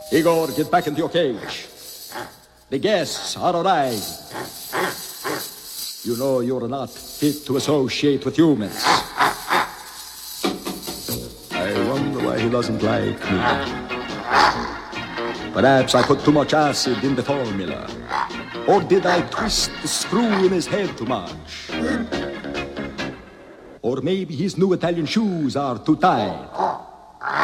Igor, get back into your cage. The guests are arrived. You know you're not fit to associate with humans. I wonder why he doesn't like me. Perhaps I put too much acid in the formula. Or did I twist the screw in his head too much? Or maybe his new Italian shoes are too tight.